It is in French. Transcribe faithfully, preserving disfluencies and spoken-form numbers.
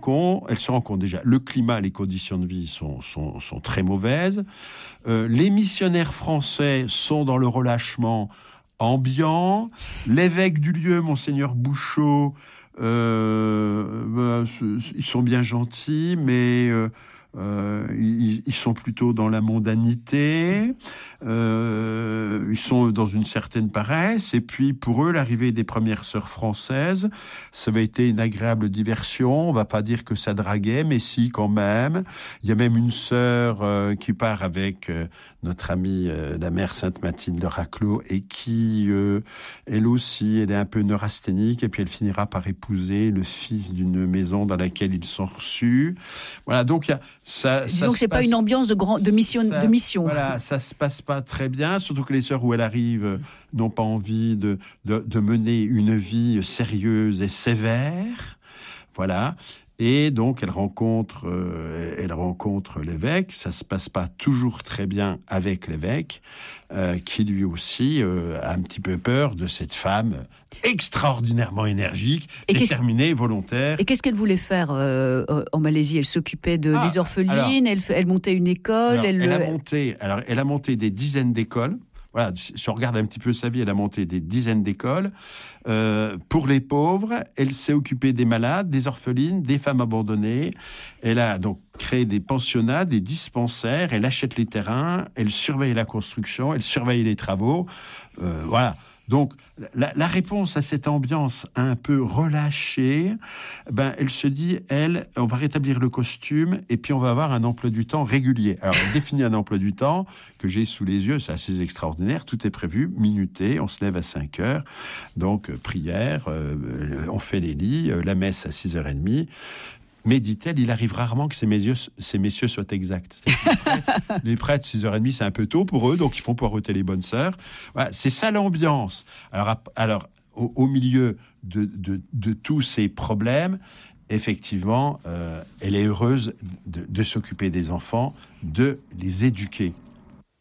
compte, elle se rend compte déjà, le climat, les conditions de vie sont, sont, sont très mauvaises. Euh, les missionnaires français sont dans le relâchement ambiant. L'évêque du lieu, Monseigneur Bouchot, euh, bah, ils sont bien gentils, mais euh, euh, ils, ils sont plutôt dans la mondanité. Euh, ils sont dans une certaine paresse. Et puis, pour eux, l'arrivée des premières sœurs françaises, ça avait été une agréable diversion. On va pas dire que ça draguait, mais si, quand même. Il y a même une sœur euh, qui part avec euh, notre amie, euh, la mère Sainte-Mathilde de Raclos, et qui, euh, elle aussi, elle est un peu neurasthénique, et puis elle finira par épouser le fils d'une maison dans laquelle ils sont reçus. Voilà, donc il y a ça. Disons ça que c'est passe, pas une ambiance de grand, de mission, ça, de mission. Voilà, ça se passe pas très bien, surtout que les sœurs où elle arrive n'ont pas envie de, de, de mener une vie sérieuse et sévère. Voilà. Et donc, elle rencontre, euh, elle rencontre l'évêque. Ça se passe pas toujours très bien avec l'évêque, euh, qui lui aussi euh, a un petit peu peur de cette femme extraordinairement énergique, et déterminée, volontaire. Et qu'est-ce qu'elle voulait faire euh, en Malaisie? Elle s'occupait de, ah, des orphelines, alors, elle, elle montait une école. Alors, elle, elle, a monté, alors, elle a monté des dizaines d'écoles. Voilà, si on regarde un petit peu sa vie, elle a monté des dizaines d'écoles. Euh, pour les pauvres, elle s'est occupée des malades, des orphelines, des femmes abandonnées. Elle a donc créé des pensionnats, des dispensaires. Elle achète les terrains, elle surveille la construction, elle surveille les travaux. Euh, voilà. Donc, la, la réponse à cette ambiance un peu relâchée, ben, elle se dit, elle, on va rétablir le costume et puis on va avoir un emploi du temps régulier. Alors, elle définit un emploi du temps que j'ai sous les yeux, c'est assez extraordinaire, tout est prévu, minuté, on se lève à cinq heures, donc euh, prière, euh, on fait les lits, euh, la messe à six heures trente. Mais, dit-elle, il arrive rarement que ces messieurs, ces messieurs soient exacts. Les prêtres, les prêtres, six heures trente, c'est un peu tôt pour eux, donc ils font poireauter les bonnes sœurs. Voilà, c'est ça l'ambiance. Alors, alors au, au milieu de, de, de tous ces problèmes, effectivement, euh, elle est heureuse de, de s'occuper des enfants, de les éduquer.